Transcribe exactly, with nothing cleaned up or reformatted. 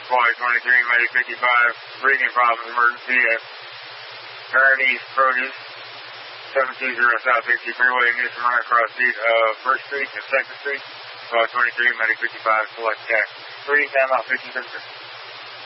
Squad twenty-three, Medic fifty-five, breathing problems, emergency at Turn East Produce, seven two zero South sixty Freeway, Newsom Run across seat of first Street and second Street. Squad twenty-three, Medic fifty-five, select tax. Reading time out fifty-six.